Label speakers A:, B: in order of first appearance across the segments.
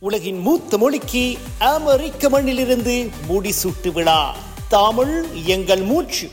A: உலகின் மூத்த மொழிக்கு அமெரிக்க மண்ணிலிருந்து முடிசூட்டு விழா. தமிழ் எங்கள் மூச்சு.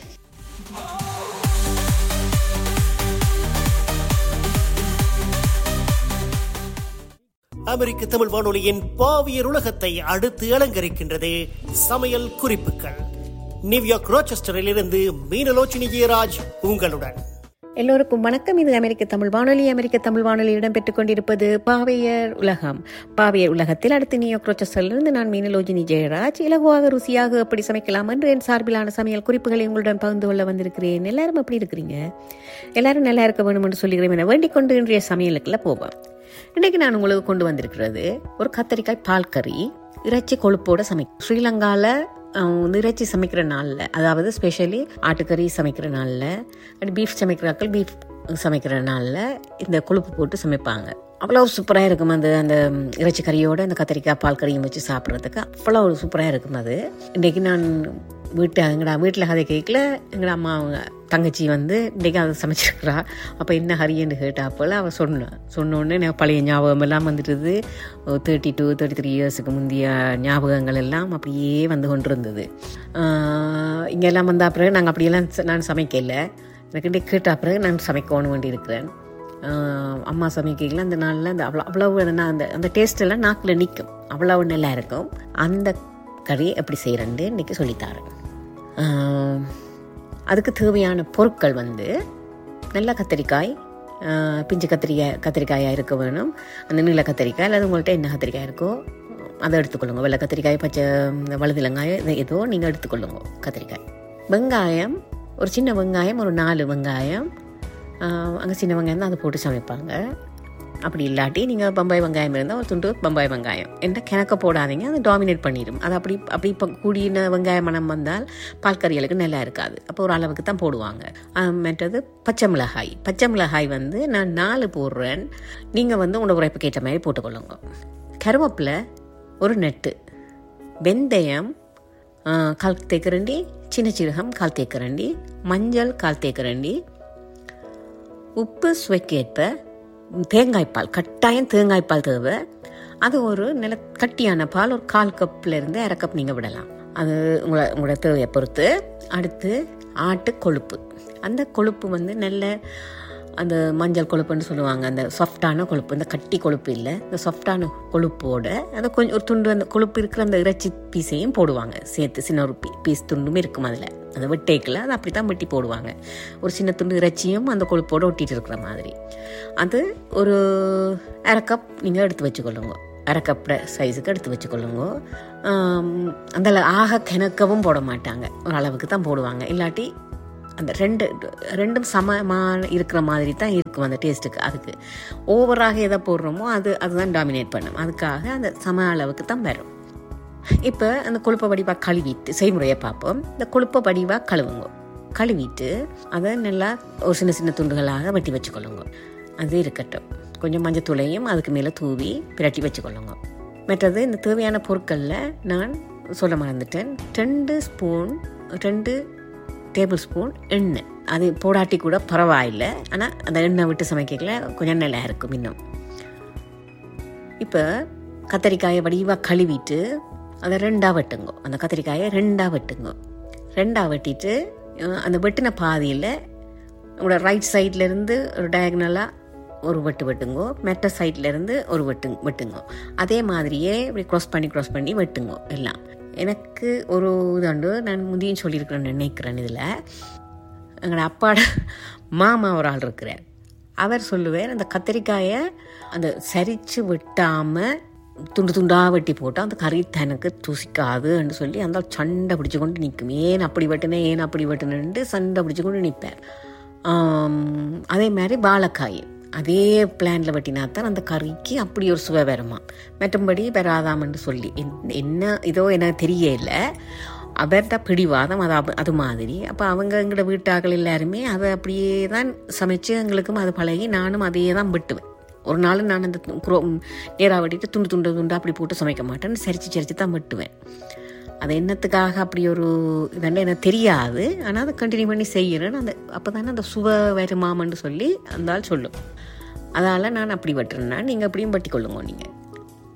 A: அமெரிக்க தமிழ் வானொலியின் பாவியர் உலகத்தை அடுத்து அலங்கரிக்கின்றது சமையல் குறிப்புகள். நியூயார்க் ராச்செஸ்டரில் இருந்து மீனலோச்சினி ஜெயராஜ் உங்களுடன்.
B: எல்லோருக்கும் வணக்கம். இது அமெரிக்க தமிழ் வானொலி. அமெரிக்க தமிழ் வானொலி இடம்பெற்றுக் கொண்டிருப்பது பாவையர் உலகம். பாவையர் உலகத்தில் அடுத்து நியூயார்க் ராச்செஸ்டரிலிருந்து நான் மீனலோச்சினி ஜெயராஜ். இலகுவாக ருசியாக எப்படி சமைக்கலாம் என்று என் சார்பிலான சமையல் குறிப்புகளை உங்களுடன் பகிர்ந்து கொள்ள வந்திருக்கிறேன். எல்லாரும் எப்படி இருக்கிறீங்க? எல்லாரும் நல்லா இருக்க வேணும் என்று சொல்லுகிறேன் என வேண்டிக் கொண்டு இன்றைய சமையலுக்குள்ள போவோம். இன்றைக்கு நான் உங்களுக்கு கொண்டு வந்திருக்கிறது ஒரு கத்தரிக்காய் பால் கறி, இறைச்சி கொழுப்போட ஸ்ரீலங்காவில் இறைச்சி சமைக்கிற நாளில், அதாவது ஸ்பெஷலி ஆட்டுக்கறி சமைக்கிற நாளில், அப்படி பீஃப் சமைக்கிறாக்கள் பீஃப் சமைக்கிற நாளில் இந்த கொழுப்பு போட்டு சமைப்பாங்க. அவ்வளோ சூப்பராக இருக்கும். அந்த இறைச்சி கறியோடு அந்த கத்திரிக்காய் பால் கறியும் வச்சு சாப்பிட்றதுக்கு அவ்வளோ சூப்பராக இருக்கும். அது இன்றைக்கி நான் வீட்டில் கதை கேட்கல. எங்களோட அம்மா அவங்க தங்கச்சி இன்றைக்கி அதை சமைச்சிருக்கிறா. அப்போ என்ன ஹரியன்னு கேட்டாப்போல் அவள் சொன்னோடனே எனக்கு பழைய ஞாபகம் எல்லாம் வந்துட்டுது. 32-33 இயர்ஸுக்கு முந்தைய ஞாபகங்கள் எல்லாம் அப்படியே வந்து கொண்டு இருந்தது. இங்கெல்லாம் வந்த பிறகு நாங்கள் அப்படியெல்லாம் நான் சமைக்கல. எனக்கு கேட்ட பிறகு நான் சமைக்கணும் வேண்டி இருக்கிறேன். அம்மா சமைக்கலாம் அந்த நாளில் அந்த அவ்வளவு அந்த டேஸ்டெல்லாம் நாக்கில் நிற்கும். அவ்வளவு நல்லா இருக்கும். அந்த கறி எப்படி செய்கிறேன்னு இன்றைக்கி சொல்லித்தாரேன். அதுக்கு தேவையான பொருட்கள் நல்ல கத்திரிக்காய், பிஞ்சு கத்திரிக்காயாக இருக்க வேணும். அந்த நீல கத்திரிக்காய் அல்லது உங்கள்கிட்ட என்ன கத்திரிக்காய் இருக்கோ அதை எடுத்துக்கொள்ளுங்க. வெள்ளை கத்திரிக்காய், பச்சை வலதுலங்காயம் ஏதோ நீங்கள் எடுத்துக்கொள்ளுங்க. கத்திரிக்காய், வெங்காயம், ஒரு சின்ன வெங்காயம், ஒரு 4 வெங்காயம். அங்கே சின்ன வெங்காயம் தான் அதை போட்டு சமைப்பாங்க. அப்படி இல்லாட்டி நீங்கள் பம்பாய் வெங்காயம் இருந்தால் ஒரு துண்டு பம்பாய் வெங்காயம் என்ன கிணக்க போடாதீங்க, அது டாமினேட் பண்ணிடும். அது அப்படி இப்போ கூடின வெங்காய மனம் வந்தால் பால் கறிகளுக்கு நல்லா இருக்காது. அப்போ ஒரு அளவுக்கு தான் போடுவாங்க. மற்றது பச்சை மிளகாய் நான் 4 போடுறேன். நீங்கள் உங்களோட உரைப்புக்கு ஏற்ற மாதிரி போட்டுக்கொள்ளுங்க. கருவேப்பிலை ஒரு நெட்டு, வெந்தயம் 1/4 தேக்கரண்டி, சின்ன சீரகம் 1/4 தேக்கரண்டி, மஞ்சள் 1/4 தேக்கரண்டி, உப்பு சுவைக்கேற்ப, தேங்காய்ப்பால், கட்டாயம் தேங்காய்ப்பால் தேவை. அது ஒரு நல்ல கட்டியான பால், ஒரு 1/4 கப்லேருந்து 1/2 கப் நீங்கள் விடலாம். அது உங்களோட தேவையை பொறுத்து. அடுத்து ஆட்டு கொழுப்பு. அந்த கொழுப்பு நல்ல அந்த மஞ்சள் கொழுப்புன்னு சொல்லுவாங்க. அந்த சாஃப்டான கொழுப்பு, இந்த கட்டி கொழுப்பு இல்லை, இந்த சாஃப்டான கொழுப்போட அதை கொஞ்சம் ஒரு துண்டு அந்த கொழுப்பு இருக்கிற அந்த இறைச்சி பீஸையும் போடுவாங்க சேர்த்து. சின்ன ஒரு பீஸ் துண்டும் இருக்கும் அதில். அந்த வெட்டேக்கில் அது அப்படி தான் வெட்டி போடுவாங்க. ஒரு சின்ன துண்டு இறைச்சியும் அந்த கொழுப்போடு ஒட்டிகிட்டு இருக்கிற மாதிரி. அது ஒரு 1/2 கப் நீங்கள் எடுத்து வச்சுக்கொள்ளுங்க. 1/2 கப் சைஸுக்கு எடுத்து வச்சுக்கொள்ளுங்க. அந்த ஆக கிணக்கவும் போட மாட்டாங்க, ஒரு அளவுக்கு தான் போடுவாங்க. இல்லாட்டி அந்த ரெண்டும் சமமான இருக்கிற மாதிரி தான் இருக்கும் அந்த டேஸ்ட்டுக்கு. அதுக்கு ஓவராக எதை போடுறோமோ அதுதான் டாமினேட் பண்ணும். அதுக்காக அந்த சம அளவுக்கு தான் வரும். இப்போ அந்த கொழுப்பை வடிவாக கழுவிட்டு செய்முறையை பார்ப்போம். இந்த கொழுப்பை வடிவாக கழுவிட்டு அதை நல்லா ஒரு சின்ன சின்ன துண்டுகளாக வெட்டி வச்சுக்கொள்ளுங்க. அது இருக்கட்டும். கொஞ்சம் மஞ்சத்தூளையும் அதுக்கு மேலே தூவி பிரட்டி வச்சுக்கொள்ளுங்க. மற்றது இந்த தேவையான பொருட்களில் நான் சொல்ல மறந்துட்டேன். 2 டேபிள் ஸ்பூன் எண்ணெய். அது போடாட்டி கூட பரவாயில்லை, ஆனால் அந்த எண்ணெய் விட்டு சமைக்கல கொஞ்சம் நல்லா இருக்கும் இன்னும். இப்போ கத்திரிக்காயை வடிவாக கழுவிட்டு அதை 2ஆக வெட்டுங்க. அந்த கத்திரிக்காயை 2ஆக வெட்டுங்க. 2ஆக வெட்டிட்டு அந்த வெட்டின பாதியில் உங்களோட ரைட் சைட்லேருந்து ஒரு டயக்னலாக ஒரு வெட்டுங்கோ, மற்ற சைட்லேருந்து ஒரு வெட்டுங்க. அதே மாதிரியே இப்படி க்ராஸ் பண்ணி வெட்டுங்க எல்லாம். எனக்கு ஒரு இதாண்டு நான் முந்தியும் சொல்லியிருக்கிறேன்னு நினைக்கிறேன். இதில் எங்களோட அப்பாட மாமா ஒரு ஆள் இருக்கிறார். அவர் சொல்லுவார், அந்த கத்திரிக்காயை அந்த சரித்து வெட்டாமல் துண்டாக வெட்டி போட்டால் அந்த கறி தனக்கு தூசிக்காதுன்னு சொல்லி அந்த சண்டை பிடிச்சி கொண்டு நிற்கும். ஏன் அப்படி வெட்டினேன்ட்டு சண்டை பிடிச்சி கொண்டு நிற்பார். அதே மாதிரி வாழைக்காய் அதே பிளான்ல வெட்டினாத்தான் அந்த கறிக்கு அப்படி ஒரு சுவை வருமா, மற்றபடி வராதாமன்னு சொல்லி என்ன இதோ எனக்கு தெரியல. அவர்கிட்ட பிடிவாதம் அது மாதிரி. அப்போ எங்களோட வீட்டாக்கள் எல்லாருமே அதை அப்படியே தான் சமைச்சு எங்களுக்கும் அது பழகி நானும் அதையே தான் வெட்டுவேன். ஒரு நாள் நான் அந்த நேராக வெட்டிட்டு துண்டு அப்படி போட்டு சமைக்க மாட்டேன், சரிச்சு தான் வெட்டுவேன். அது என்னத்துக்காக அப்படி ஒரு இதெல்லாம் எனக்கு தெரியாது. ஆனால் அதை கண்டினியூ பண்ணி செய்கிறேன். அப்போ தானே அந்த சுவை வருமாமன்னு சொல்லி அந்த ஆள் சொல்லும். அதால் நான் அப்படி வெட்டுறேன்னா நீங்கள் அப்படியும் வெட்டி கொள்ளுங்க. நீங்கள்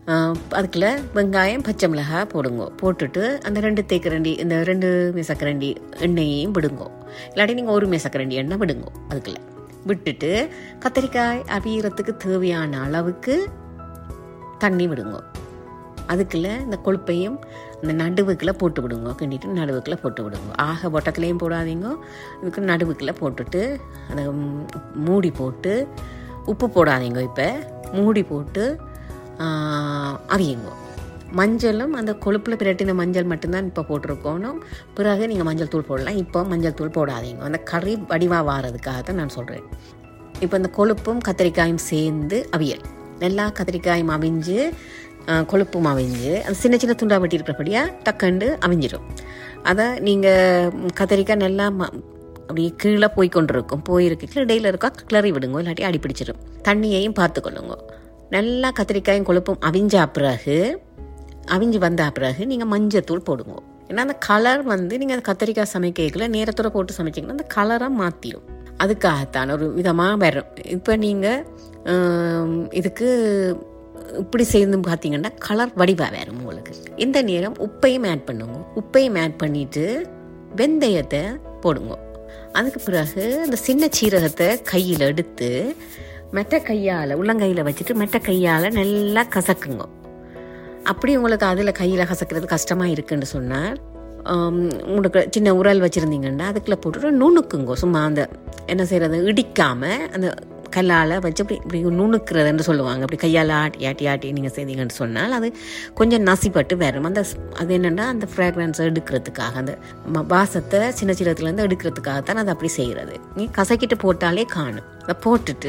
B: அதுக்குள்ள வெங்காயம் பச்சை மிளகாய் போடுங்க. போட்டுட்டு அந்த 2 தேக்கரண்டி இந்த 2 மேசக்கரண்டி எண்ணெயையும் விடுங்கோ. இல்லாட்டி நீங்கள் 1 மேசக்கரண்டி எண்ணெய் விடுங்கோ. அதுக்குள்ள விட்டுட்டு கத்திரிக்காய் அவியறதுக்கு தேவையான அளவுக்கு தண்ணி விடுங்கோ. அதுக்குள்ள இந்த கொழுப்பையும் அந்த நடுவுக்குள்ள போட்டு விடுங்க. கிண்டிட்டு நடுவுக்குள்ள போட்டு விடுங்க. ஆக பொட்டத்துலேயும் போடாதீங்க. இதுக்கு நடுவுக்குள்ள போட்டுட்டு அதை மூடி போட்டு உப்பு போடாதீங்க. இப்போ மூடி போட்டு அவியுங்க. மஞ்சளும் அந்த கொழுப்பில் பிரட்டின மஞ்சள் மட்டும்தான் இப்போ போட்டிருக்கணும். பிறகு நீங்கள் மஞ்சள் தூள் போடலாம். இப்போ மஞ்சள் தூள் போடாதீங்க. அந்த கறி வடிவாக வாரதுக்காக தான் நான் சொல்கிறேன். இப்போ இந்த கொழுப்பும் கத்திரிக்காயும் சேர்ந்து அவியல் நல்லா கத்திரிக்காயும் அவிஞ்சு கொழுப்பும் அவிஞ்சு அந்த சின்ன சின்ன துண்டா வெட்டி இருக்கிறபடியாக டக்குண்டு அவிஞ்சிடும். அதை நீங்கள் கத்திரிக்காய் நல்லா அப்படியே கீழே போய்கொண்டிருக்கும். போயிருக்கு இடையில இருக்கா கிளறி விடுங்க. இல்லாட்டி அடி பிடிச்சிடும். தண்ணியையும் பார்த்துக்கொள்ளுங்க. நல்லா கத்திரிக்காயும் கொழுப்பும் அவிஞ்சு வந்த பிறகு நீங்கள் மஞ்சத்தூள் போடுங்க. ஏன்னா அந்த கலர் நீங்கள் கத்திரிக்காய் சமைக்கல நேரத்தோட போட்டு சமைச்சிங்கன்னா அந்த கலரை மாற்றிடும். அதுக்காகத்தான் ஒரு விதமாக வரும். இப்போ நீங்கள் இதுக்கு இப்படி செய்து பார்த்தீங்கன்னா கலர் வடிவாக வரும் உங்களுக்கு. இந்த நேரம் உப்பையும் ஆட் பண்ணுங்க. உப்பையும் ஆட் பண்ணிட்டு வெந்தயத்தை போடுங்க. அதுக்கு பிறகு அந்த சின்ன சீரகத்தை கையில் எடுத்து மெட்ட கையால் உள்ளங்கையில் வச்சுட்டு மெட்ட கையால் நல்லா கசக்குங்க. அப்படி உங்களுக்கு அதில் கையில் கசக்கிறது கஷ்டமாக இருக்குன்னு சொன்னால் உங்களுக்கு சின்ன உரல் வச்சுருந்தீங்கன்னா அதுக்குள்ளே போட்டுட்டு நுணுக்குங்க. சும்மா அந்த என்ன செய்கிறது இடிக்காமல் அந்த கல்லால் வச்சு இப்படி நுணுக்கிறதுன்னு சொல்லுவாங்க. அப்படி கையால் ஆட்டி நீங்கள் செய்தீங்கன்னு சொன்னால் அது கொஞ்சம் நசிப்பட்டு வரும். அது என்னென்னா அந்த ஃப்ராக்ரன்ஸை எடுக்கிறதுக்காக அந்த வாசத்தை சின்ன சீரகத்துலேருந்து எடுக்கிறதுக்காகத்தான் அது அப்படி செய்கிறது. நீ கசக்கிட்டு போட்டாலே காணும். அதை போட்டுட்டு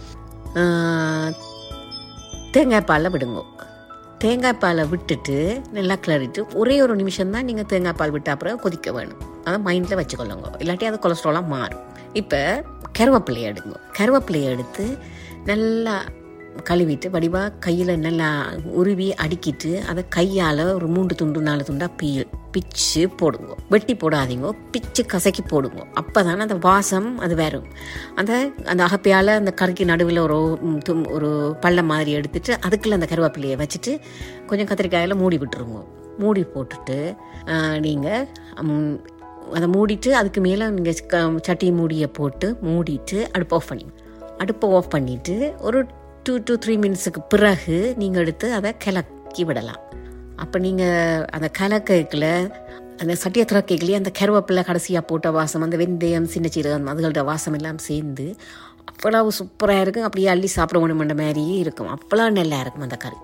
B: தேங்காய் பாலில் விடுங்க. தேங்காய் பாலை விட்டுட்டு நல்லா கிளறிட்டு ஒரே ஒரு நிமிஷம் தான் நீங்கள் தேங்காய் பால் விட்ட அப்புறம் கொதிக்க வேணும். அதை மைண்டில் வச்சுக்கொள்ளுங்க. இல்லாட்டி அது கொலஸ்ட்ராலாக மாறும். இப்போ கருவேப்பிலையை எடுங்க. கருவேப்பிலையை எடுத்து நல்லா கழுவிட்டு வடிவாக கையில் நல்லா உருவி அடுக்கிட்டு அதை கையால் ஒரு 3 துண்டு 4 துண்டாக பிச்சு போடுங்க. வெட்டி போடாதீங்க, பிச்சு கசக்கி போடுங்க. அப்போ தானே அந்த வாசம் அது வரும். அந்த அகப்பையால் அந்த கறிக்கு நடுவில் ஒரு பள்ளம் மாதிரி எடுத்துட்டு அதுக்குள்ளே அந்த கருவேப்பிலையை வச்சுட்டு கொஞ்சம் கத்திரிக்காயில் மூடி விட்டுருங்க. மூடி போட்டுட்டு நீங்கள் அதை மூடிட்டு அதுக்கு மேலே நீங்கள் சட்டி மூடியை போட்டு மூடிட்டு அடுப்பை ஆஃப் பண்ணிவிட்டு ஒரு 2 to 3 மினிட்ஸுக்கு பிறகு நீங்கள் எடுத்து அதை கிளக்கி விடலாம். அப்போ நீங்கள் அந்த கலக்கைக்குள்ள அந்த சட்டியை திறக்கைக்குள்ளேயே அந்த கருவேப்பிலை கடைசியாக போட்ட வாசம் அந்த வெந்தயம் சின்ன சீரகம் அதுகளோட வாசம் எல்லாம் சேர்ந்து அவ்வளவு சூப்பராக இருக்கும். அப்படியே அள்ளி சாப்பிட வேணுமென்ற மாதிரியே இருக்கும். அப்போலாம் நல்லா இருக்கும் அந்த கறி.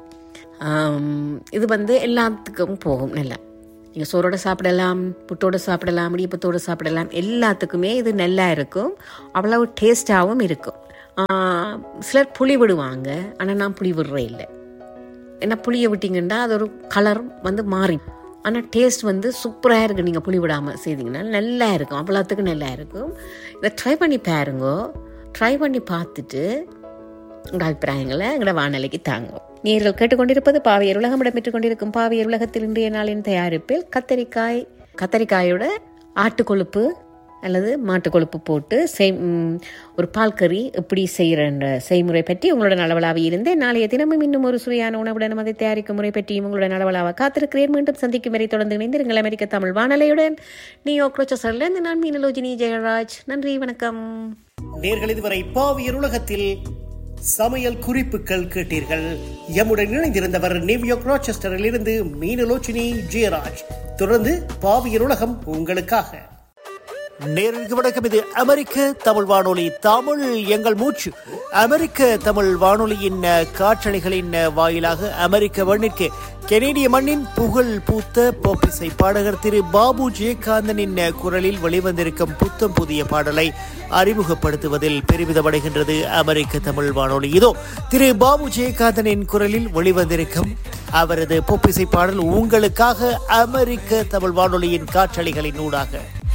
B: இது எல்லாத்துக்கும் போகும். நல்லா நீங்கள் சோறோட சாப்பிடலாம், புட்டோடு சாப்பிடலாம், இடியப்பத்தோடு சாப்பிடலாம். எல்லாத்துக்குமே இது நல்லா இருக்கும். அவ்வளவு டேஸ்டாகவும் இருக்கும். சிலர் புளி விடுவாங்க. ஆனால் நான் புளி விடுறே இல்லை. ஏன்னா புளியை விட்டிங்கன்னா அது ஒரு கலர் மாறி. ஆனால் டேஸ்ட் சூப்பராக இருக்குது. நீங்கள் புளி விடாமல் செய்தீங்கன்னா நல்லா இருக்கும். அவ்வளோத்துக்கு நல்லா இருக்கும். இதை ட்ரை பண்ணி பாருங்க. ட்ரை பண்ணி பார்த்துட்டு உங்கள் அபிப்பிராயங்களை எங்களோட வானொலிக்கு தாங்க. நீங்கள் கேட்டுக்கொண்டிருப்பது பாவையர் உலகம் இடம்பெற்றுக் கொண்டிருக்கும் பாவையர் உலகத்தில் இன்றைய நாளின் தயாரிப்பில் கத்தரிக்காயோட ஆட்டுக்கொழுப்பு அல்லது மாட்டுக்கொழுப்பு போட்டு ஒரு பால் கறி எப்படி செய்கிற செய்முறை பற்றி உங்களோட அளவலாக இருந்தேன். நாளைய தினமும் இன்னும் ஒரு சுவையான உணவுடன் அதை தயாரிக்கும் முறை பற்றியும் உங்களோட அளவலாக காத்திருக்கிறேன். மீண்டும் சந்திக்கும் வரை தொடர்ந்து இணைந்திருங்கள் அமெரிக்க தமிழ் வானொலியுடன். நியூயார்க் ரோச்சஸ்டர்லேருந்து நான் மீனலோஜினி ஜெயராஜ். நன்றி, வணக்கம்.
A: நேர்கள் இதுவரை பாவையர் உலகத்தில் சமையல் குறிப்புகள் கேட்டீர்கள். எம்முடன் இணைந்திருந்தவர் நியூயார்க் ரோச்செஸ்டரில் இருந்து மீனலோச்சினி ஜெயராஜ். தொடர்ந்து பாவையர் உலகம் உங்களுக்காக. நேருக்கு வணக்கம். இது அமெரிக்க தமிழ் வானொலி. தமிழ் எங்கள் மூச்சு. அமெரிக்க தமிழ் வானொலியின் காற்றலைகளின் வாயிலாக அமெரிக்க மண்ணிற்கு கெனேடிய மண்ணின் புகழ் பூத்த பாப் இசை பாடகர் திரு பாபு ஜெயகாந்தனின் குரலில் வெளிவந்திருக்கும் புத்தம் புதிய பாடலை அறிமுகப்படுத்துவதில் பெருமிதமடைகின்றது அமெரிக்க தமிழ் வானொலி. இதோ திரு பாபு ஜெயகாந்தனின் குரலில் வெளிவந்திருக்கும் அவரது பாப் இசை பாடல் உங்களுக்காக அமெரிக்க தமிழ் வானொலியின் காற்றலைகளின் ஊடாக.